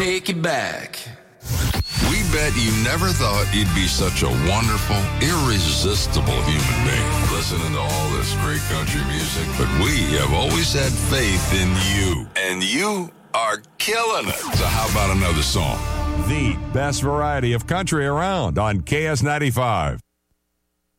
Take it back. We bet you never thought you'd be such a wonderful, irresistible human being, listening to all this great country music. But we have always had faith in you, and you are killing it. So how about another song? The best variety of country around on KS95.